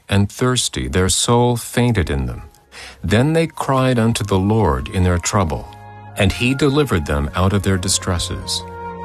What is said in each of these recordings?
and thirsty, their soul fainted in them. Then they cried unto the Lord in their trouble, and he delivered them out of their distresses.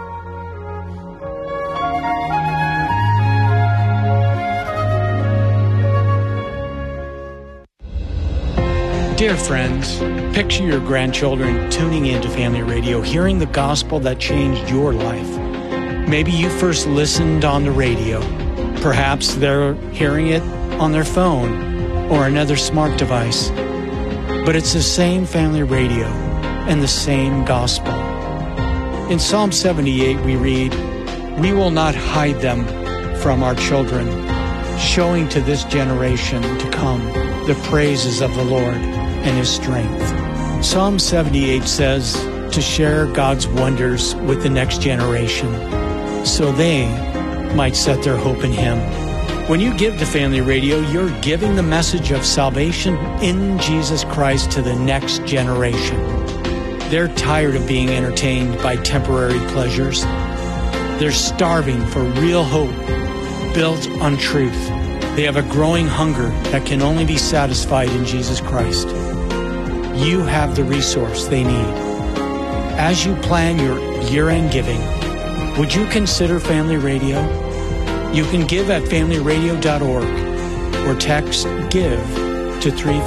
Dear friends, picture your grandchildren tuning into Family Radio, hearing the gospel that changed your life. Maybe you first listened on the radio. Perhaps they're hearing it on their phone or another smart device. But it's the same Family Radio and the same gospel. In Psalm 78 we read, "We will not hide them from our children, showing to this generation to come the praises of the Lord and his strength." Psalm 78 says to share God's wonders with the next generation so they might set their hope in him. When you give to Family Radio, you're giving the message of salvation in Jesus Christ to the next generation. They're tired of being entertained by temporary pleasures. They're starving for real hope built on truth. They have a growing hunger that can only be satisfied in Jesus Christ. You have the resource they need. As you plan your year-end giving, would you consider Family Radio? You can give at familyradio.org or text GIVE to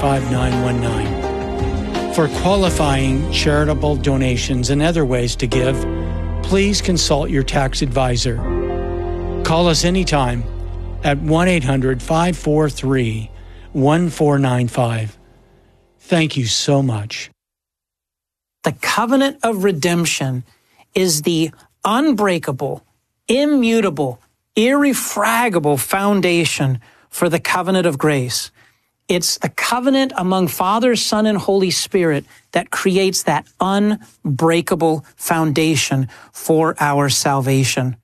35919. For qualifying charitable donations and other ways to give, please consult your tax advisor. Call us anytime at 1-800-543-1495. Thank you so much. The covenant of redemption is the unbreakable, immutable, irrefragable foundation for the covenant of grace. It's the covenant among Father, Son, and Holy Spirit that creates that unbreakable foundation for our salvation.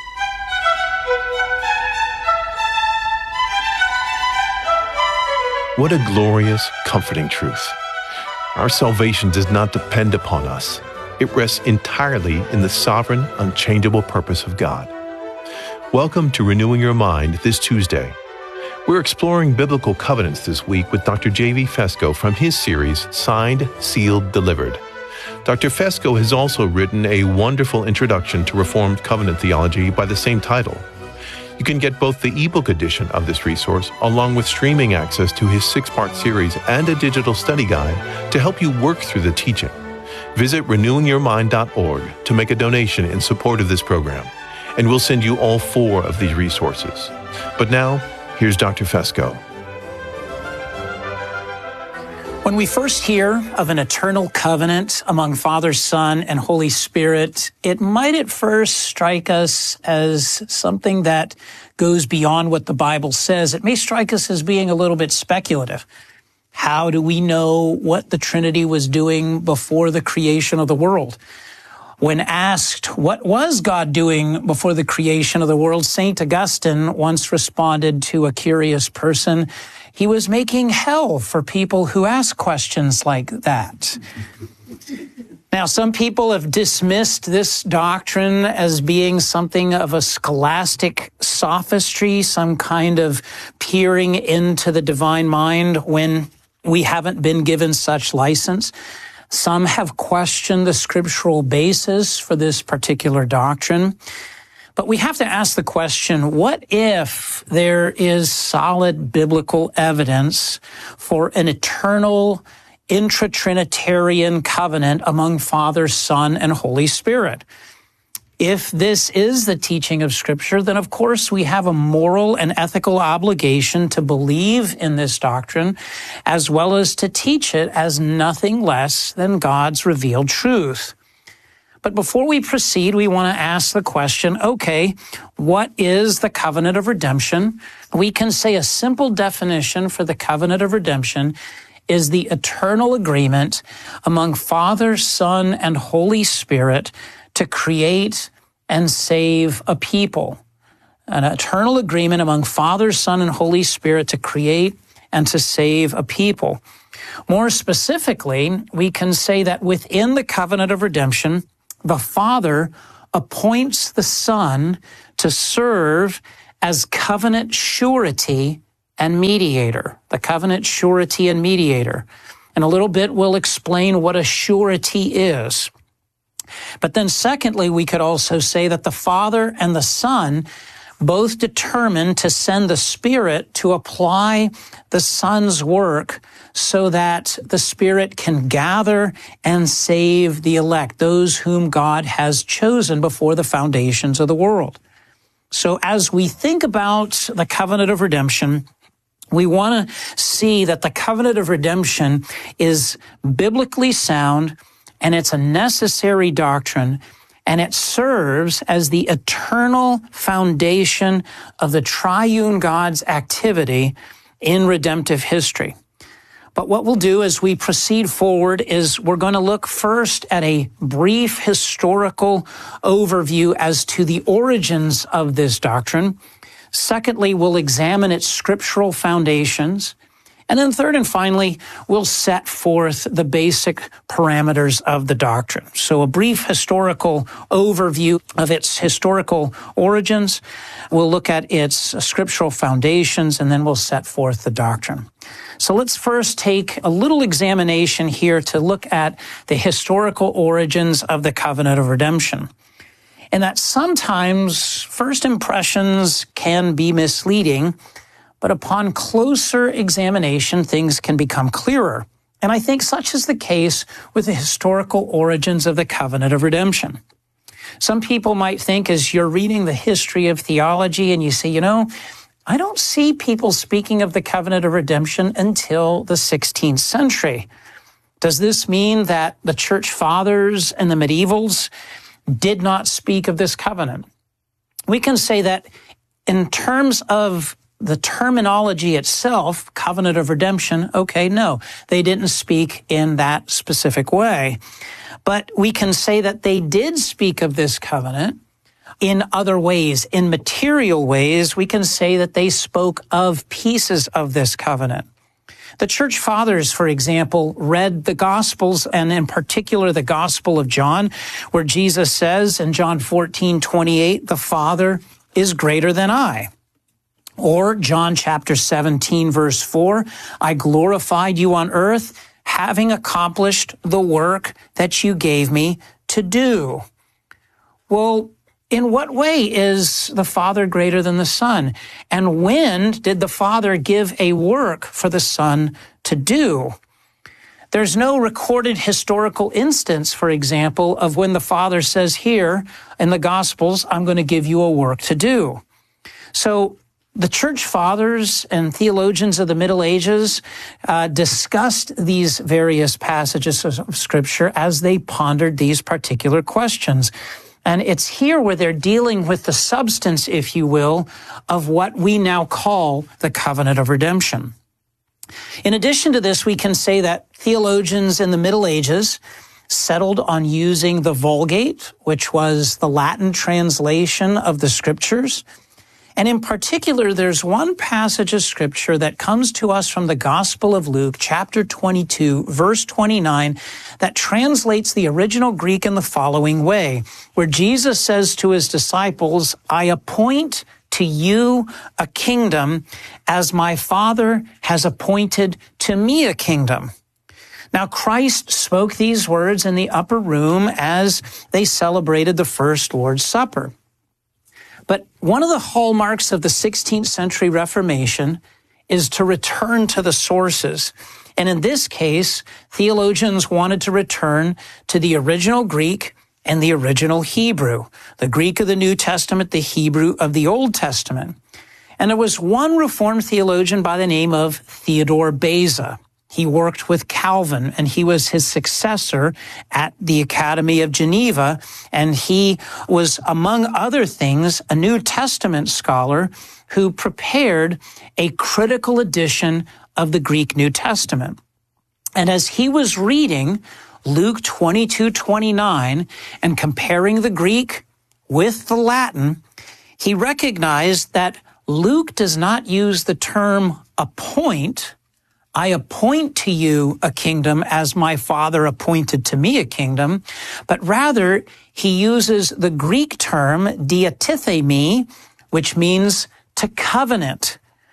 What a glorious, comforting truth. Our salvation does not depend upon us. It rests entirely in the sovereign, unchangeable purpose of God. Welcome to Renewing Your Mind this Tuesday. We're exploring biblical covenants this week with Dr. J.V. Fesko from his series, Signed, Sealed, Delivered. Dr. Fesko has also written a wonderful introduction to Reformed covenant theology by the same title. You can get both the ebook edition of this resource along with streaming access to his 6-part series and a digital study guide to help you work through the teaching. Visit renewingyourmind.org to make a donation in support of this program, and we'll send you all 4 of these resources. But now, here's Dr. Fesko. When we first hear of an eternal covenant among Father, Son, and Holy Spirit, it might at first strike us as something that goes beyond what the Bible says. It may strike us as being a little bit speculative. How do we know what the Trinity was doing before the creation of the world? When asked, what was God doing before the creation of the world, St. Augustine once responded to a curious person, he was making hell for people who ask questions like that. Now, some people have dismissed this doctrine as being something of a scholastic sophistry, some kind of peering into the divine mind when we haven't been given such license. Some have questioned the scriptural basis for this particular doctrine. But we have to ask the question, what if there is solid biblical evidence for an eternal intra-Trinitarian covenant among Father, Son, and Holy Spirit? If this is the teaching of Scripture, then of course we have a moral and ethical obligation to believe in this doctrine, as well as to teach it as nothing less than God's revealed truth. But before we proceed, we want to ask the question, okay, what is the covenant of redemption? We can say a simple definition for the covenant of redemption is the eternal agreement among Father, Son, and Holy Spirit to create and save a people. An eternal agreement among Father, Son, and Holy Spirit to create and to save a people. More specifically, we can say that within the covenant of redemption, the Father appoints the Son to serve as covenant surety and mediator. The covenant, surety, and mediator. In a little bit, we'll explain what a surety is. But then secondly, we could also say that the Father and the Son both determined to send the Spirit to apply the Son's work so that the Spirit can gather and save the elect, those whom God has chosen before the foundations of the world. So as we think about the covenant of redemption, we want to see that the covenant of redemption is biblically sound, and it's a necessary doctrine, and it serves as the eternal foundation of the triune God's activity in redemptive history. But what we'll do as we proceed forward is we're going to look first at a brief historical overview as to the origins of this doctrine. Secondly, we'll examine its scriptural foundations. And then third and finally, we'll set forth the basic parameters of the doctrine. So a brief historical overview of its historical origins. We'll look at its scriptural foundations, and then we'll set forth the doctrine. So let's first take a little examination here to look at the historical origins of the covenant of redemption. And that sometimes first impressions can be misleading, but upon closer examination, things can become clearer. And I think such is the case with the historical origins of the covenant of redemption. Some people might think as you're reading the history of theology and you say, I don't see people speaking of the covenant of redemption until the 16th century. Does this mean that the church fathers and the medievals did not speak of this covenant? We can say that in terms of the terminology itself, covenant of redemption, okay, no, they didn't speak in that specific way. But we can say that they did speak of this covenant in other ways. In material ways, we can say that they spoke of pieces of this covenant. The church fathers, for example, read the Gospels, and in particular the Gospel of John, where Jesus says in John 14:28, the Father is greater than I. Or John chapter 17, verse 4, I glorified you on earth, having accomplished the work that you gave me to do. Well, in what way is the Father greater than the Son? And when did the Father give a work for the Son to do? There's no recorded historical instance, for example, of when the Father says here in the Gospels, I'm going to give you a work to do. So the church fathers and theologians of the Middle Ages discussed these various passages of Scripture as they pondered these particular questions. And it's here where they're dealing with the substance, if you will, of what we now call the covenant of redemption. In addition to this, we can say that theologians in the Middle Ages settled on using the Vulgate, which was the Latin translation of the Scriptures. And in particular, there's one passage of Scripture that comes to us from the Gospel of Luke, chapter 22, verse 29, that translates the original Greek in the following way, where Jesus says to his disciples, I appoint to you a kingdom as my Father has appointed to me a kingdom. Now, Christ spoke these words in the upper room as they celebrated the first Lord's Supper. But one of the hallmarks of the 16th century Reformation is to return to the sources. And in this case, theologians wanted to return to the original Greek and the original Hebrew, the Greek of the New Testament, the Hebrew of the Old Testament. And there was one Reformed theologian by the name of Theodore Beza. He worked with Calvin, and he was his successor at the Academy of Geneva, and he was, among other things, a New Testament scholar who prepared a critical edition of the Greek New Testament. And as he was reading Luke 22:29 and comparing the Greek with the Latin, he recognized that Luke does not use the term appoint. I appoint to you a kingdom as my Father appointed to me a kingdom, but rather he uses the Greek term diatithemi, which means to covenant.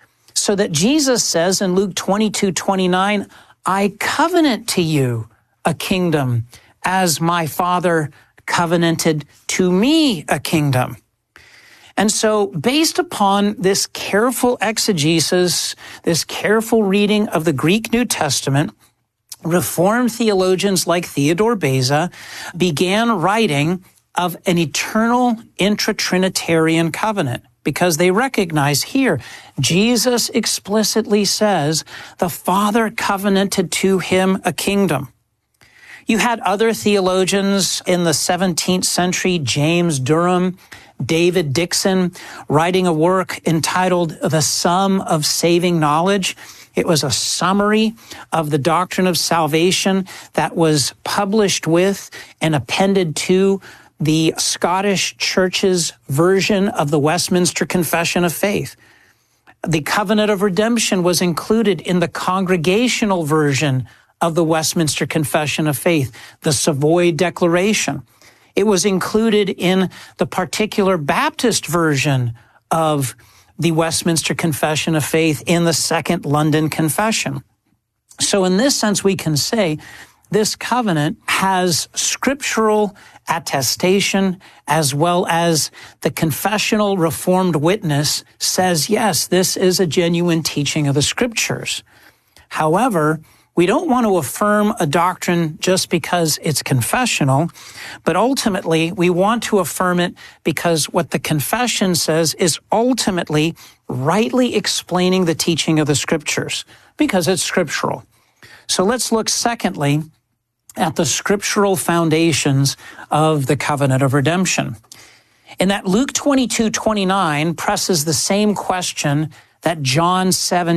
So that Jesus says in Luke 22:29, I covenant to you a kingdom as my Father covenanted to me a kingdom. And so based upon this careful exegesis, this careful reading of the Greek New Testament, Reformed theologians like Theodore Beza began writing of an eternal intra-Trinitarian covenant, because they recognize here, Jesus explicitly says, the Father covenanted to him a kingdom. You had other theologians in the 17th century, James Durham, David Dixon, writing a work entitled The Sum of Saving Knowledge. It was a summary of the doctrine of salvation that was published with and appended to the Scottish Church's version of the Westminster Confession of Faith. The covenant of redemption was included in the congregational version of the Westminster Confession of Faith, the Savoy Declaration. It was included in the particular Baptist version of the Westminster Confession of Faith in the Second London Confession. So in this sense, we can say this covenant has scriptural attestation, as well as the confessional Reformed witness says, yes, this is a genuine teaching of the Scriptures. However, we don't want to affirm a doctrine just because it's confessional, but ultimately we want to affirm it because what the confession says is ultimately rightly explaining the teaching of the Scriptures, because it's scriptural. So let's look secondly at the scriptural foundations of the covenant of redemption. In that Luke 22:29 presses the same question that John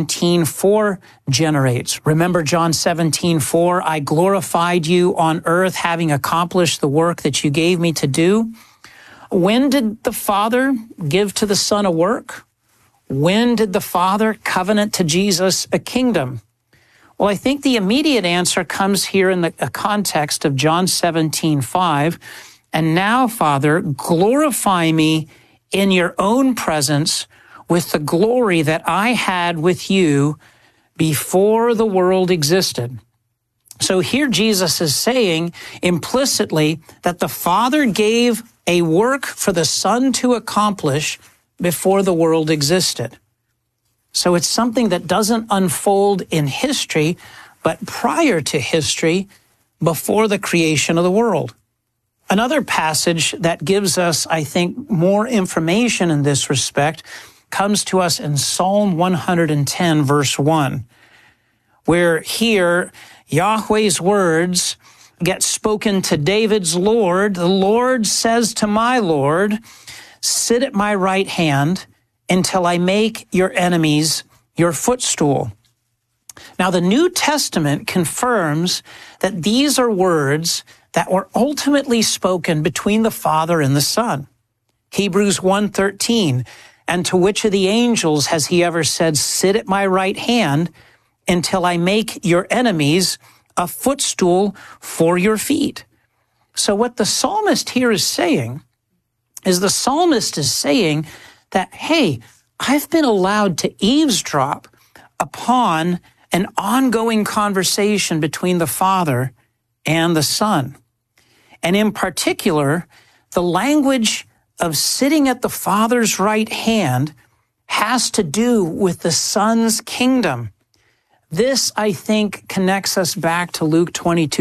17:4 generates. Remember John 17:4, I glorified you on earth, having accomplished the work that you gave me to do. When did the Father give to the Son a work? When did the Father covenant to Jesus a kingdom? Well, I think the immediate answer comes here in the context of John 17:5. And now, Father, glorify me in your own presence with the glory that I had with you before the world existed. So here Jesus is saying implicitly that the Father gave a work for the Son to accomplish before the world existed. So it's something that doesn't unfold in history, but prior to history, before the creation of the world. Another passage that gives us, I think, more information in this respect comes to us in Psalm 110, verse 1, where here Yahweh's words get spoken to David's Lord. The Lord says to my Lord, sit at my right hand until I make your enemies your footstool. Now, the New Testament confirms that these are words that were ultimately spoken between the Father and the Son. Hebrews 1:13, and to which of the angels has he ever said, sit at my right hand until I make your enemies a footstool for your feet? So what the psalmist here is saying is the psalmist is saying that, hey, I've been allowed to eavesdrop upon an ongoing conversation between the Father and the Son. And in particular, the language of sitting at the Father's right hand has to do with the Son's kingdom. This, I think, connects us back to Luke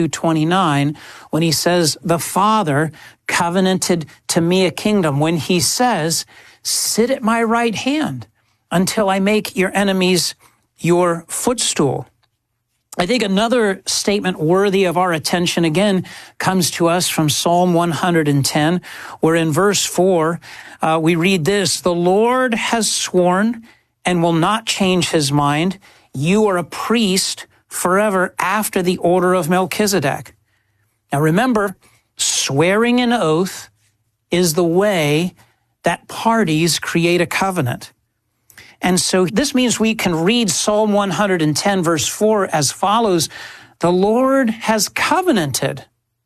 22:29 when he says, the Father covenanted to me a kingdom. When he says, sit at my right hand until I make your enemies your footstool. I think another statement worthy of our attention again comes to us from Psalm 110, where in verse 4, we read this, the Lord has sworn and will not change his mind. You are a priest forever after the order of Melchizedek. Now remember, swearing an oath is the way that parties create a covenant. And so this means we can read Psalm 110 verse 4 as follows, the Lord has covenanted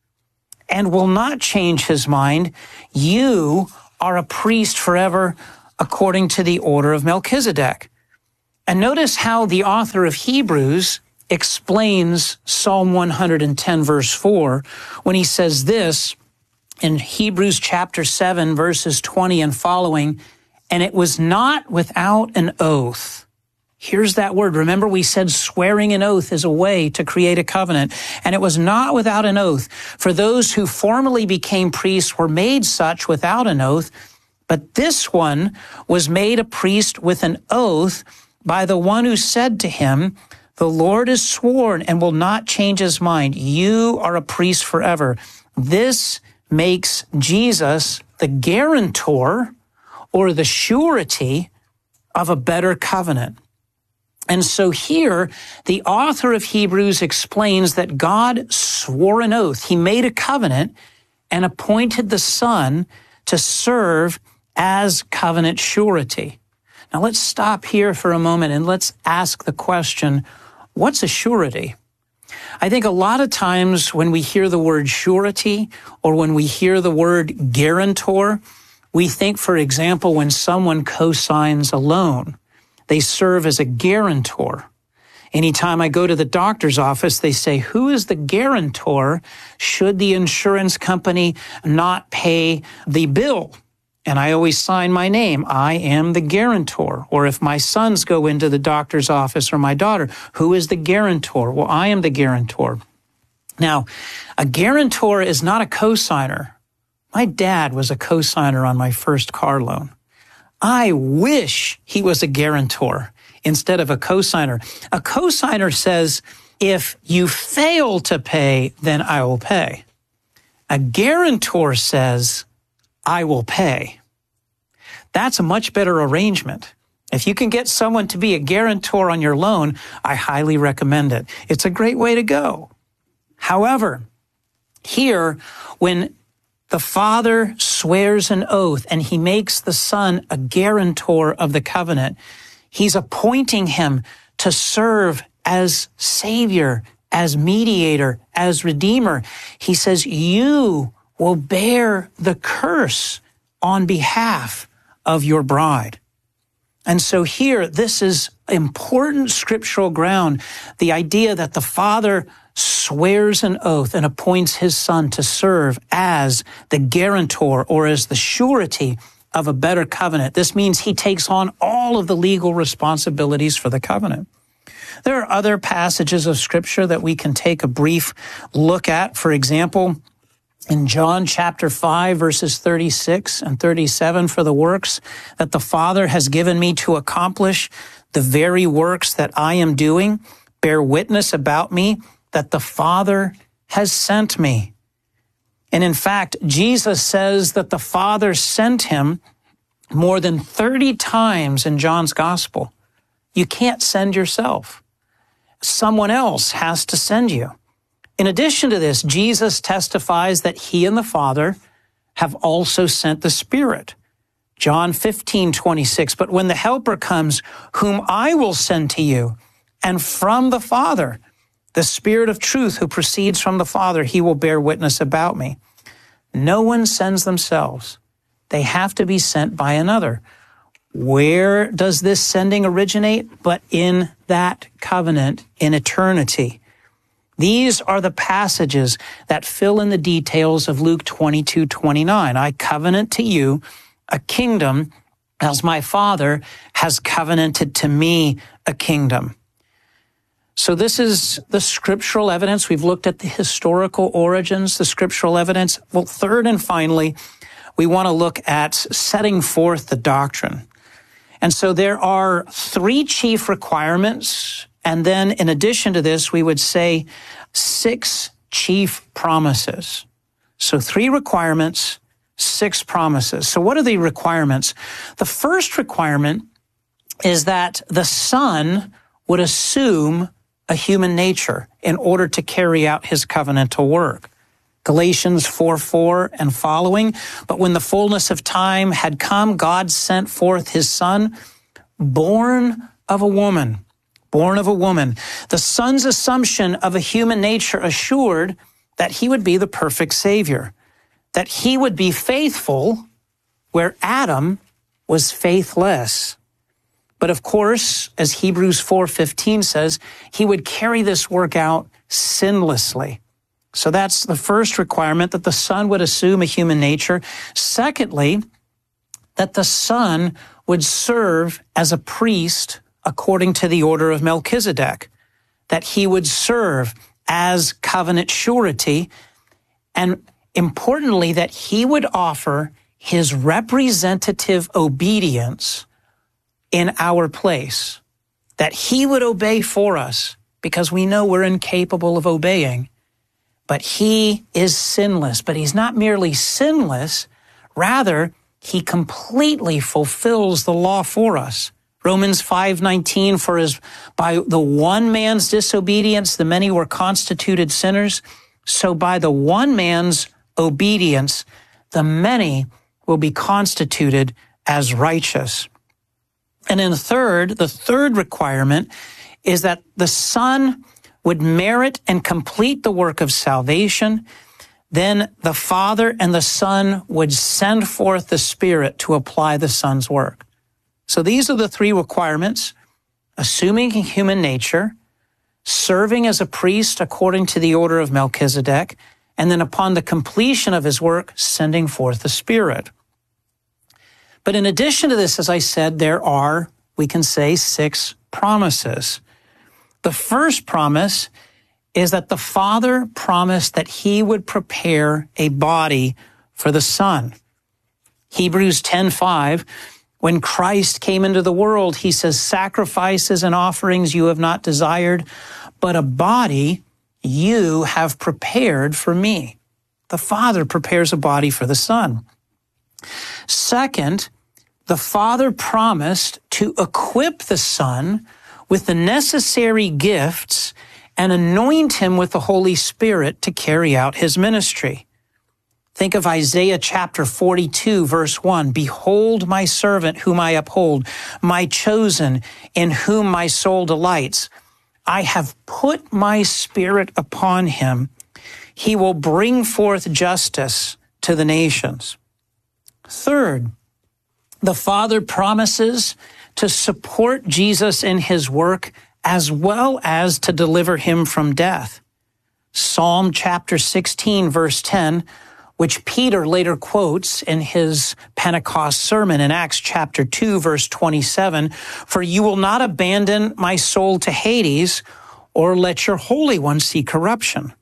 and will not change his mind. You are a priest forever according to the order of Melchizedek. And notice how the author of Hebrews explains Psalm 110, verse 4, when he says this in Hebrews chapter 7, verses 20 and following, and it was not without an oath. Here's that word. Remember, we said swearing an oath is a way to create a covenant. And it was not without an oath. For those who formerly became priests were made such without an oath, but this one was made a priest with an oath by the one who said to him, the Lord is sworn and will not change his mind. You are a priest forever. This makes Jesus the guarantor or the surety of a better covenant. And so here, the author of Hebrews explains that God swore an oath. He made a covenant and appointed the Son to serve as covenant surety. Now let's stop here for a moment and let's ask the question, what's a surety? I think a lot of times when we hear the word surety or when we hear the word guarantor, we think, for example, when someone co-signs a loan, they serve as a guarantor. Anytime I go to the doctor's office, they say, who is the guarantor should the insurance company not pay the bill? And I always sign my name. I am the guarantor. Or if my sons go into the doctor's office or my daughter, who is the guarantor? Well, I am the guarantor. Now, a guarantor is not a cosigner. My dad was a cosigner on my first car loan. I wish he was a guarantor instead of a cosigner. A cosigner says, if you fail to pay, then I will pay. A guarantor says, I will pay. That's a much better arrangement. If you can get someone to be a guarantor on your loan, I highly recommend it. It's a great way to go. However, here, when the Father swears an oath and he makes the Son a guarantor of the covenant, he's appointing him to serve as Savior, as mediator, as Redeemer. He says, you will bear the curse on behalf of your bride. And so here, this is important scriptural ground, the idea that the Father swears an oath and appoints his Son to serve as the guarantor or as the surety of a better covenant. This means he takes on all of the legal responsibilities for the covenant. There are other passages of Scripture that we can take a brief look at. For example, in John chapter 5, verses 36 and 37, for the works that the Father has given me to accomplish, the very works that I am doing, bear witness about me that the Father has sent me. And in fact, Jesus says that the Father sent him more than 30 times in John's gospel. You can't send yourself. Someone else has to send you. In addition to this, Jesus testifies that he and the Father have also sent the Spirit. John 15:26, but when the Helper comes, whom I will send to you, and from the Father, the Spirit of truth who proceeds from the Father, he will bear witness about me. No one sends themselves. They have to be sent by another. Where does this sending originate? But in that covenant in eternity. These are the passages that fill in the details of Luke 22:29. I covenant to you a kingdom as my Father has covenanted to me a kingdom. So this is the scriptural evidence. We've looked at the historical origins, the scriptural evidence. Well, third and finally, we want to look at setting forth the doctrine. And so there are three chief requirements. And then in addition to this, we would say 6 chief promises. So 3 requirements, 6 promises. So what are the requirements? The first requirement is that the Son would assume a human nature in order to carry out his covenantal work. Galatians 4:4 and following, but when the fullness of time had come, God sent forth his Son, born of a woman. Born of a woman. The Son's assumption of a human nature assured that he would be the perfect Savior, that he would be faithful where Adam was faithless. But of course, as Hebrews 4:15 says, he would carry this work out sinlessly. So that's the first requirement, that the Son would assume a human nature. Secondly, that the Son would serve as a priest according to the order of Melchizedek, that he would serve as covenant surety, and importantly, that he would offer his representative obedience in our place, that he would obey for us, because we know we're incapable of obeying. But he is sinless, but he's not merely sinless, rather, he completely fulfills the law for us. Romans 5:19, for as by the one man's disobedience the many were constituted sinners, so by the one man's obedience the many will be constituted as righteous. And then the third requirement is that the Son would merit and complete the work of salvation. Then the Father and the Son would send forth the Spirit to apply the Son's work. So these are the three requirements: assuming human nature, serving as a priest according to the order of Melchizedek, and then upon the completion of his work, sending forth the Spirit. But in addition to this, as I said, there are, we can say, 6 promises. The first promise is that the Father promised that he would prepare a body for the Son. Hebrews 10:5, when Christ came into the world, he says, sacrifices and offerings you have not desired, but a body you have prepared for me. The Father prepares a body for the Son. Second, the Father promised to equip the Son with the necessary gifts and anoint him with the Holy Spirit to carry out his ministry. Think of Isaiah chapter 42, verse 1. Behold my servant whom I uphold, my chosen in whom my soul delights. I have put my Spirit upon him. He will bring forth justice to the nations. Third, the Father promises to support Jesus in his work as well as to deliver him from death. Psalm chapter 16, verse 10, which Peter later quotes in his Pentecost sermon in Acts chapter 2, verse 27, for you will not abandon my soul to Hades or let your Holy One see corruption.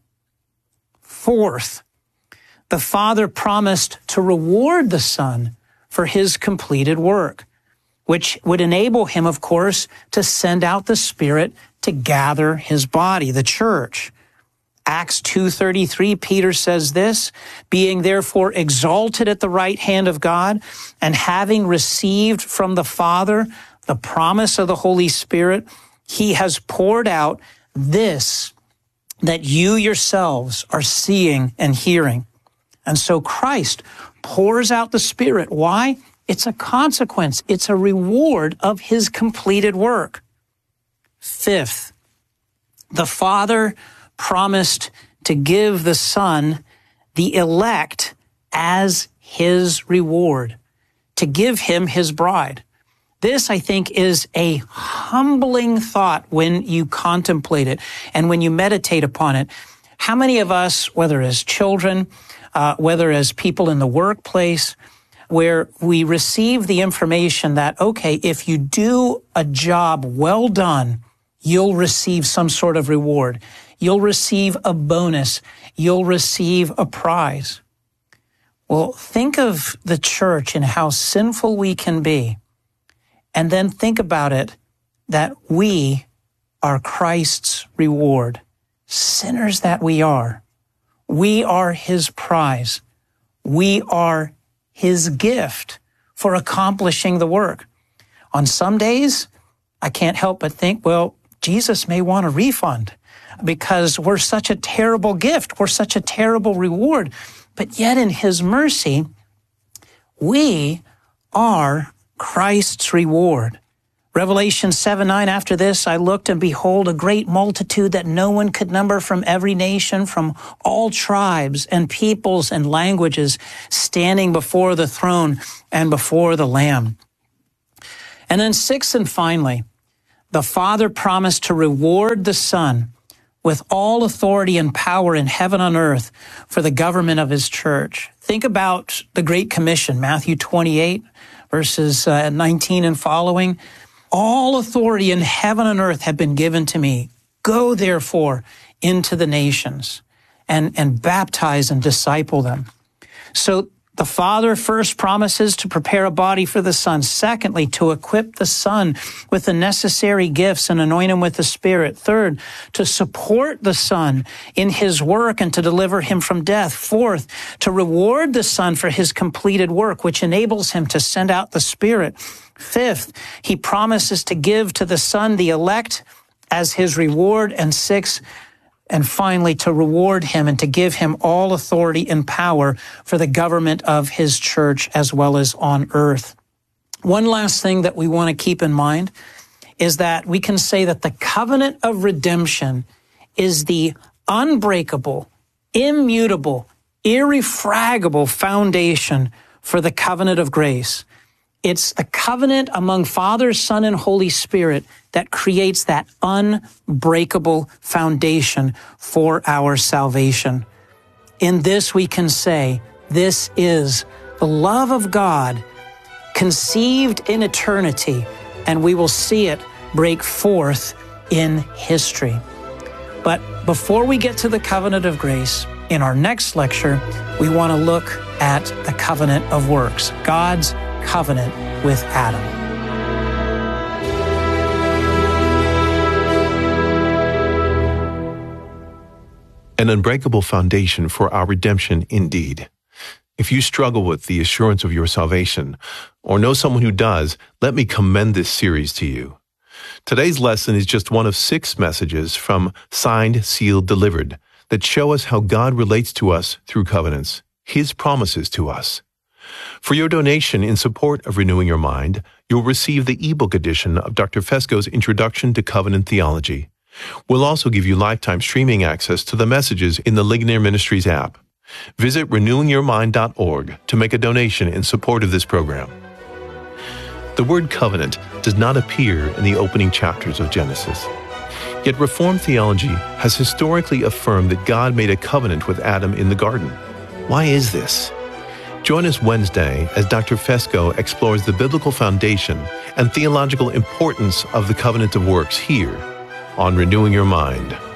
Fourth, the Father promised to reward the Son for his completed work, which would enable him, of course, to send out the Spirit to gather his body, the church. Acts 2:33, Peter says this, being therefore exalted at the right hand of God, and having received from the Father the promise of the Holy Spirit, he has poured out this that you yourselves are seeing and hearing. And so Christ pours out the Spirit. Why? It's a consequence. It's a reward of his completed work. Fifth, the Father promised to give the Son the elect as his reward, to give him his bride. This, I think, is a humbling thought when you contemplate it and when you meditate upon it. How many of us, whether as children, whether as people in the workplace, where we receive the information that, okay, if you do a job well done, you'll receive some sort of reward. You'll receive a bonus. You'll receive a prize. Well, think of the church and how sinful we can be. And then think about it, that we are Christ's reward. Sinners that we are. We are his prize. We are his gift for accomplishing the work. On some days, I can't help but think, well, Jesus may want a refund because we're such a terrible gift. We're such a terrible reward. But yet in his mercy, we are Christ's reward. Revelation 7:9, after this, I looked and behold a great multitude that no one could number from every nation, from all tribes and peoples and languages, standing before the throne and before the Lamb. And then sixth and finally, the Father promised to reward the Son with all authority and power in heaven and earth for the government of his church. Think about the Great Commission, Matthew 28, verses 19 and following. All authority in heaven and earth have been given to me. Go, therefore, into the nations and baptize and disciple them. So the Father first promises to prepare a body for the Son. Secondly, to equip the Son with the necessary gifts and anoint him with the Spirit. Third, to support the Son in his work and to deliver him from death. Fourth, to reward the Son for his completed work, which enables him to send out the Spirit. Fifth, he promises to give to the Son the elect as his reward. And sixth, and finally, to reward him and to give him all authority and power for the government of his church as well as on earth. One last thing that we want to keep in mind is that we can say that the covenant of redemption is the unbreakable, immutable, irrefragable foundation for the covenant of grace. It's the covenant among Father, Son, and Holy Spirit that creates that unbreakable foundation for our salvation. In this we can say, this is the love of God conceived in eternity, and we will see it break forth in history. But before we get to the covenant of grace, in our next lecture, we want to look at the covenant of works, God's covenant with Adam. An unbreakable foundation for our redemption indeed. If you struggle with the assurance of your salvation, or know someone who does, let me commend this series to you. Today's lesson is just one of 6 messages from Signed, Sealed, Delivered that show us how God relates to us through covenants, his promises to us. For your donation in support of Renewing Your Mind, you'll receive the ebook edition of Dr. Fesko's Introduction to Covenant Theology. We'll also give you lifetime streaming access to the messages in the Ligonier Ministries app. Visit renewingyourmind.org to make a donation in support of this program. The word covenant does not appear in the opening chapters of Genesis. Yet Reformed theology has historically affirmed that God made a covenant with Adam in the garden. Why is this? Join us Wednesday as Dr. Fesko explores the biblical foundation and theological importance of the covenant of works here on Renewing Your Mind.